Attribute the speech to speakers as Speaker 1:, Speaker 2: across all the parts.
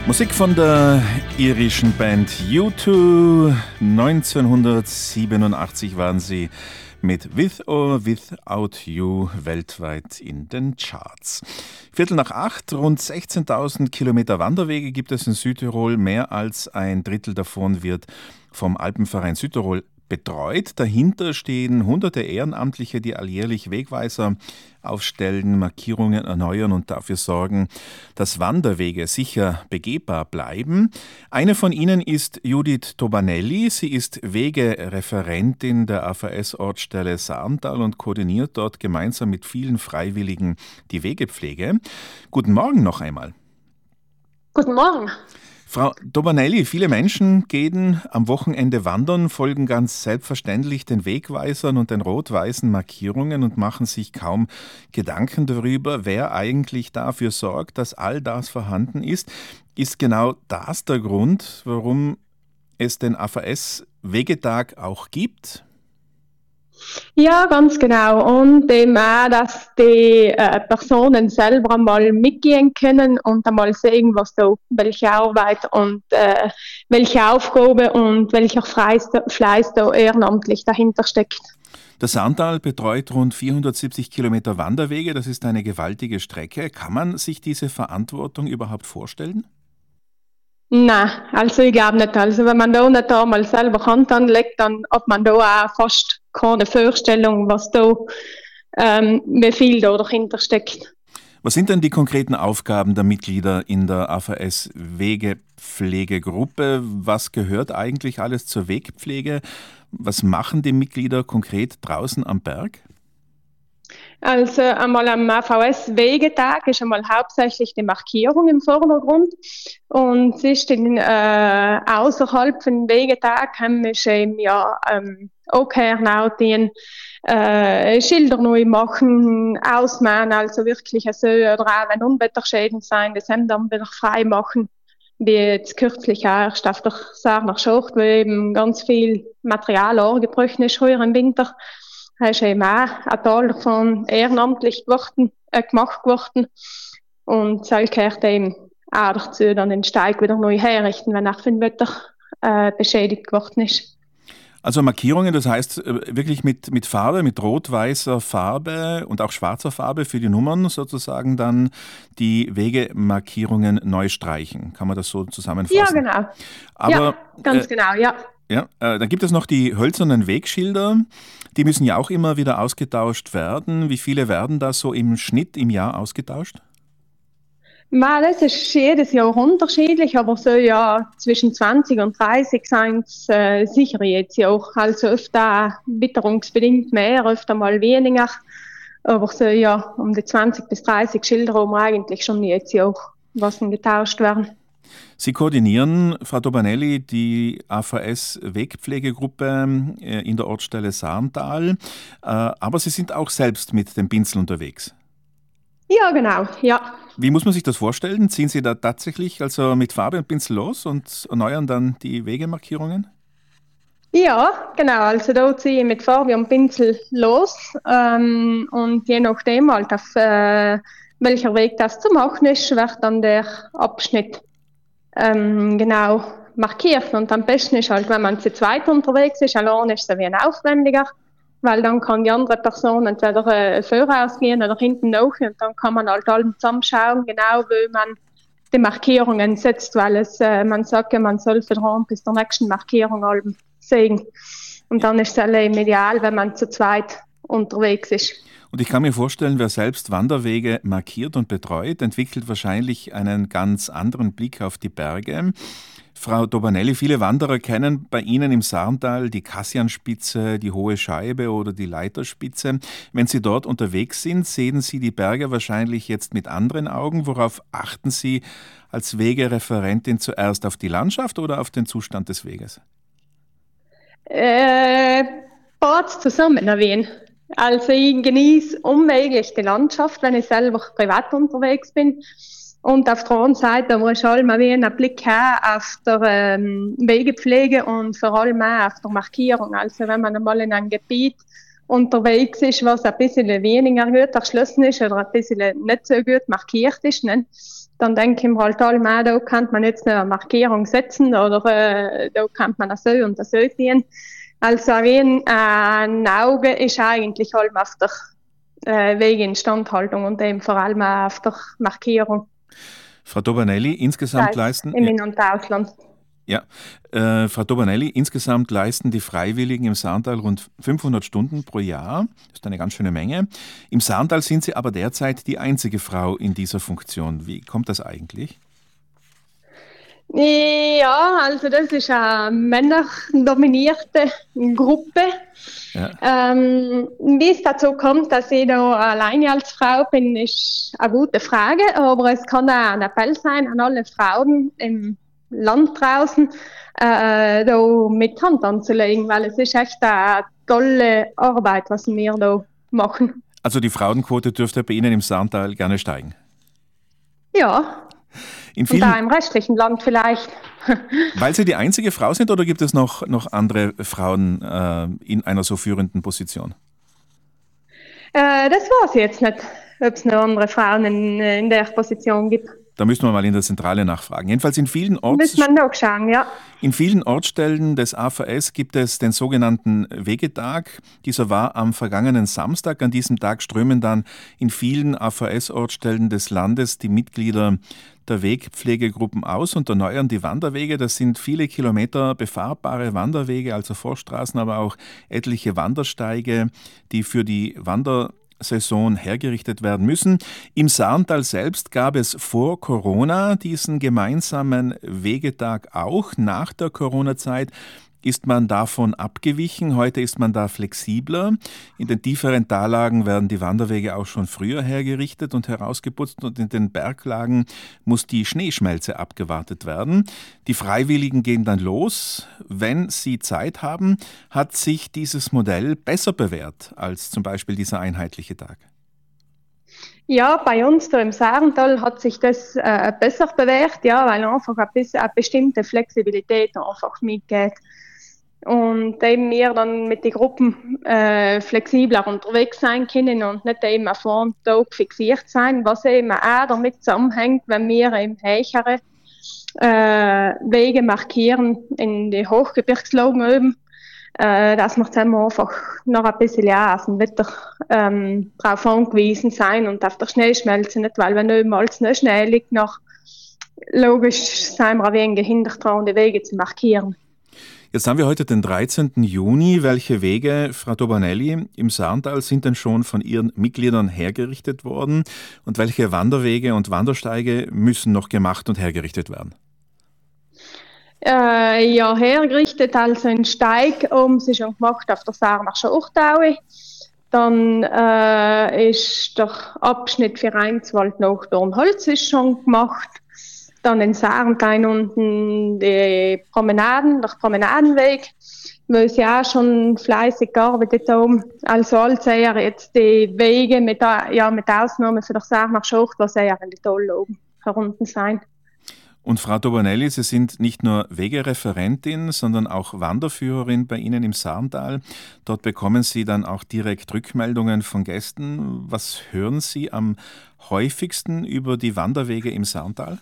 Speaker 1: Musik von der irischen Band U2. 1987 waren sie mit With or Without You weltweit in den Charts. 7:45, rund 16.000 Kilometer Wanderwege gibt es in Südtirol. Mehr als ein Drittel davon wird vom Alpenverein Südtirol betreut. Dahinter stehen hunderte Ehrenamtliche, die alljährlich Wegweiser aufstellen, Markierungen erneuern und dafür sorgen, dass Wanderwege sicher begehbar bleiben. Eine von ihnen ist Judith Tobanelli. Sie ist Wegereferentin der AVS-Ortsstelle Sarntal und koordiniert dort gemeinsam mit vielen Freiwilligen die Wegepflege. Guten Morgen noch einmal.
Speaker 2: Guten Morgen.
Speaker 1: Frau Tobanelli, viele Menschen gehen am Wochenende wandern, folgen ganz selbstverständlich den Wegweisern und den rot-weißen Markierungen und machen sich kaum Gedanken darüber, wer eigentlich dafür sorgt, dass all das vorhanden ist. Ist genau das der Grund, warum es den AVS-Wegetag auch gibt?
Speaker 2: Ja, ganz genau. Und eben auch, dass die Personen selber einmal mitgehen können und einmal sehen, was da, welche Arbeit und welche Aufgabe und welcher Fleiß da ehrenamtlich dahinter steckt.
Speaker 1: Das Sarntal betreut rund 470 Kilometer Wanderwege. Das ist eine gewaltige Strecke. Kann man sich diese Verantwortung überhaupt vorstellen?
Speaker 2: Nein, also ich glaube nicht. Also wenn man da nicht einmal selber Hand anlegt, dann hat man da auch fast keine Vorstellung, was da, wie viel da dahinter steckt.
Speaker 1: Was sind denn die konkreten Aufgaben der Mitglieder in der AVS Wegepflegegruppe? Was gehört eigentlich alles zur Wegpflege? Was machen die Mitglieder konkret draußen am Berg?
Speaker 2: Also einmal am AVS-Wegetag ist einmal hauptsächlich die Markierung im Vordergrund und es ist außerhalb von Wegetag haben wir schon auch die Schilder neu machen, ausmähen, also wirklich so, oder auch wenn Unwetterschäden sein, das haben dann wieder frei machen, wie jetzt kürzlich auch erst auf der Sarner Schacht, wo eben ganz viel Material angebrochen ist heuer im Winter. Da ist eben auch ein Teil davon ehrenamtlich gemacht worden. Und das gehört eben auch dazu, dann den Steig wieder neu herrichten, wenn auch für den Wetter beschädigt worden ist.
Speaker 1: Also Markierungen, das heißt wirklich mit Farbe, mit rot-weißer Farbe und auch schwarzer Farbe für die Nummern sozusagen dann die Wegemarkierungen neu streichen. Kann man das so zusammenfassen?
Speaker 2: Ja, genau.
Speaker 1: Aber,
Speaker 2: ja, ganz genau, ja.
Speaker 1: Ja, dann gibt es noch die hölzernen Wegschilder. Die müssen ja auch immer wieder ausgetauscht werden. Wie viele werden da so im Schnitt im Jahr ausgetauscht?
Speaker 2: Das ist jedes Jahr unterschiedlich, aber so ja zwischen 20 und 30 sind es sicher jetzt ja auch. Also öfter witterungsbedingt mehr, öfter mal weniger. Aber so ja um die 20 bis 30 Schilder haben wir eigentlich schon jetzt ja auch, was getauscht werden.
Speaker 1: Sie koordinieren, Frau Tobanelli, die AVS-Wegpflegegruppe in der Ortsstelle Sarntal, aber Sie sind auch selbst mit dem Pinsel unterwegs.
Speaker 2: Ja, genau, ja.
Speaker 1: Wie muss man sich das vorstellen? Ziehen Sie da tatsächlich also mit Farbe und Pinsel los und erneuern dann die Wegemarkierungen?
Speaker 2: Ja, genau. Also da ziehe ich mit Farbe und Pinsel los und je nachdem halt auf welcher Weg das zu machen ist, wird dann der Abschnitt genau markiert. Und am besten ist halt, wenn man zu zweit unterwegs ist, allein ist es ein aufwendiger, weil dann kann die andere Person entweder vorausgehen oder hinten nach und dann kann man halt alle zusammenschauen, genau wo man die Markierungen setzt, weil man sagt ja, man soll von der bis zur nächsten Markierung halben sehen. Und dann ist es eben ideal, wenn man zu zweit unterwegs ist.
Speaker 1: Und ich kann mir vorstellen, wer selbst Wanderwege markiert und betreut, entwickelt wahrscheinlich einen ganz anderen Blick auf die Berge. Frau Tobanelli, viele Wanderer kennen bei Ihnen im Sarntal die Kassianspitze, die Hohe Scheibe oder die Leiterspitze. Wenn Sie dort unterwegs sind, sehen Sie die Berge wahrscheinlich jetzt mit anderen Augen. Worauf achten Sie als Wegereferentin zuerst? Auf die Landschaft oder auf den Zustand des Weges?
Speaker 2: Beides zusammen erwähnen. Also ich genieße unweigerlich die Landschaft, wenn ich selber privat unterwegs bin. Und auf der anderen Seite muss ich allem einen Blick haben auf der Wegepflege und vor allem auch auf der Markierung. Also wenn man einmal in einem Gebiet unterwegs ist, was ein bisschen weniger gut erschlossen ist oder ein bisschen nicht so gut markiert ist, ne, dann denke ich mir halt allem, da kann man jetzt eine Markierung setzen oder da kann man das so und das so gehen. Also wie ein Auge ist eigentlich allem auf der Wegeinstandhaltung und eben vor allem auch auf der Markierung.
Speaker 1: Frau Dobanelli, insgesamt leisten...
Speaker 2: Im In- und Ausland.
Speaker 1: Ja, Frau Dobanelli, insgesamt leisten die Freiwilligen im Saartal rund 500 Stunden pro Jahr. Das ist eine ganz schöne Menge. Im Saartal sind Sie aber derzeit die einzige Frau in dieser Funktion. Wie kommt das eigentlich?
Speaker 2: Ja, also das ist eine männerdominierte Gruppe.
Speaker 1: Ja.
Speaker 2: Wie es dazu kommt, dass ich da alleine als Frau bin, ist eine gute Frage, aber es kann auch ein Appell sein an alle Frauen im Land draußen, da mit Hand anzulegen, weil es ist echt eine tolle Arbeit, was wir da machen.
Speaker 1: Also die Frauenquote dürfte bei Ihnen im Saartal gerne steigen?
Speaker 2: Ja, und da im restlichen Land vielleicht.
Speaker 1: Weil Sie die einzige Frau sind oder gibt es noch andere Frauen in einer so führenden Position?
Speaker 2: Das weiß ich jetzt nicht, ob es noch andere Frauen in der Position gibt.
Speaker 1: Da müssen wir mal in der Zentrale nachfragen. Jedenfalls in vielen In vielen Ortsstellen des AVS gibt es den sogenannten Wegetag. Dieser war am vergangenen Samstag. An diesem Tag strömen dann in vielen AVS-Ortsstellen des Landes die Mitglieder der Wegpflegegruppen aus und erneuern die Wanderwege. Das sind viele Kilometer befahrbare Wanderwege, also Vorstraßen, aber auch etliche Wandersteige, die für die Wandersaison hergerichtet werden müssen. Im Saartal selbst gab es vor Corona diesen gemeinsamen Wegetag auch. Nach der Corona-Zeit ist man davon abgewichen. Heute ist man da flexibler. In den tieferen Tallagen werden die Wanderwege auch schon früher hergerichtet und herausgeputzt und in den Berglagen muss die Schneeschmelze abgewartet werden. Die Freiwilligen gehen dann los. Wenn sie Zeit haben, hat sich dieses Modell besser bewährt als zum Beispiel dieser einheitliche Tag.
Speaker 2: Ja, bei uns da im Saartal hat sich das besser bewährt, ja, weil einfach eine bestimmte Flexibilität einfach mitgeht. Und eben wir dann mit den Gruppen flexibler unterwegs sein können und nicht eben auf einen Tag fixiert sein, was eben auch damit zusammenhängt, wenn wir eben höhere Wege markieren in die Hochgebirgslagen oben, dass wir dann einfach noch ein bisschen auf dem Wetter drauf angewiesen sein und auf der Schneeschmelze nicht, weil wenn oben alles noch Schnee liegt, noch logisch sind wir ein wenig gehindert daran, die Wege zu markieren.
Speaker 1: Jetzt haben wir heute den 13. Juni. Welche Wege, Frau Dobanelli, im Saartal sind denn schon von Ihren Mitgliedern hergerichtet worden? Und welche Wanderwege und Wandersteige müssen noch gemacht und hergerichtet werden?
Speaker 2: Ja, hergerichtet, also ein Steig oben ist schon gemacht auf der Saarmacher Urtaue. Dann ist der Abschnitt für Reinswald nach Dornholz ist schon gemacht. Dann in Saartal unten die Promenaden, der Promenadenweg, wo es ja auch schon fleißig gearbeitet haben. Also alles eher jetzt die Wege mit Ausnahme für der Saarmacher Schucht, was eher in die Tal oben herunten sein.
Speaker 1: Und Frau Dobanelli, Sie sind nicht nur Wegereferentin, sondern auch Wanderführerin bei Ihnen im Saartal. Dort bekommen Sie dann auch direkt Rückmeldungen von Gästen. Was hören Sie am häufigsten über die Wanderwege im Saartal?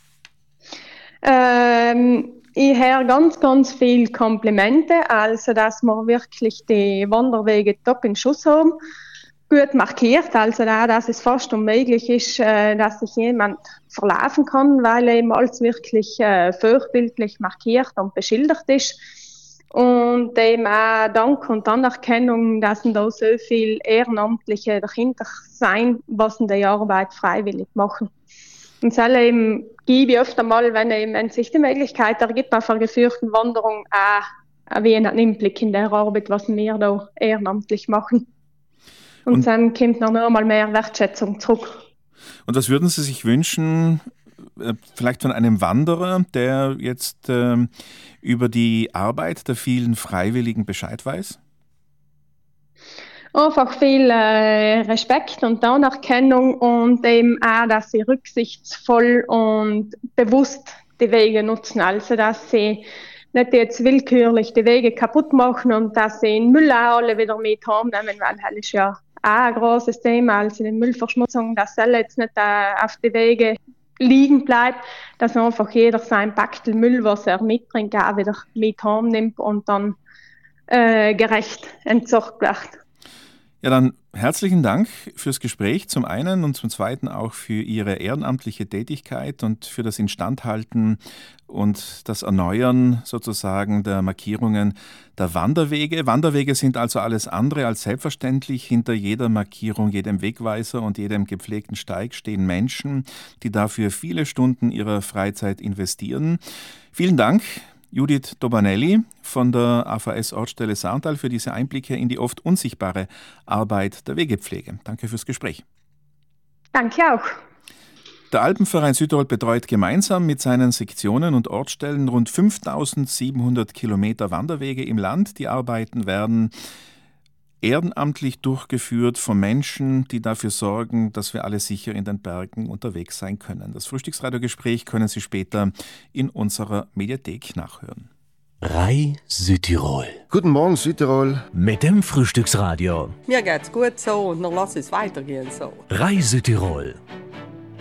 Speaker 2: Ich höre ganz, ganz viel Komplimente, also dass wir wirklich die Wanderwege top in Schuss haben, gut markiert, also da, dass es fast unmöglich ist, dass sich jemand verlaufen kann, weil eben alles wirklich vorbildlich markiert und beschildert ist. Und eben auch Dank und Anerkennung, dass da so viel Ehrenamtliche dahinter sein, was in der Arbeit freiwillig machen. Und das eben gebe ich öfter mal, wenn sich die Möglichkeit ergibt, auf einer geführten Wanderung auch wie einen Einblick in der Arbeit, was wir da ehrenamtlich machen. Und dann kommt noch einmal mehr Wertschätzung zurück.
Speaker 1: Und was würden Sie sich wünschen, vielleicht von einem Wanderer, der jetzt über die Arbeit der vielen Freiwilligen Bescheid weiß?
Speaker 2: Einfach viel Respekt und Anerkennung und eben auch, dass sie rücksichtsvoll und bewusst die Wege nutzen. Also, dass sie nicht jetzt willkürlich die Wege kaputt machen und dass sie den Müll auch alle wieder mit haben, weil das ist ja auch ein großes Thema, also die Müllverschmutzung, dass alle jetzt nicht auf die Wege liegen bleibt, dass einfach jeder sein Backel Müll, was er mitbringt, auch wieder mit heimnimmt und dann gerecht entsorgt wird.
Speaker 1: Ja, dann herzlichen Dank fürs Gespräch zum einen und zum zweiten auch für Ihre ehrenamtliche Tätigkeit und für das Instandhalten und das Erneuern sozusagen der Markierungen der Wanderwege. Wanderwege sind also alles andere als selbstverständlich. Hinter jeder Markierung, jedem Wegweiser und jedem gepflegten Steig stehen Menschen, die dafür viele Stunden ihrer Freizeit investieren. Vielen Dank, Judith Dobanelli von der AVS-Ortsstelle Sarntal, für diese Einblicke in die oft unsichtbare Arbeit der Wegepflege. Danke fürs Gespräch.
Speaker 2: Danke auch.
Speaker 1: Der Alpenverein Südtirol betreut gemeinsam mit seinen Sektionen und Ortsstellen rund 5.700 Kilometer Wanderwege im Land. Die Arbeiten werden ehrenamtlich durchgeführt von Menschen, die dafür sorgen, dass wir alle sicher in den Bergen unterwegs sein können. Das Frühstücksradiogespräch können Sie später in unserer Mediathek nachhören.
Speaker 3: Rai Südtirol.
Speaker 4: Guten Morgen, Südtirol.
Speaker 3: Mit dem Frühstücksradio.
Speaker 5: Mir geht's gut so und dann lass es weitergehen so.
Speaker 3: Rai Südtirol.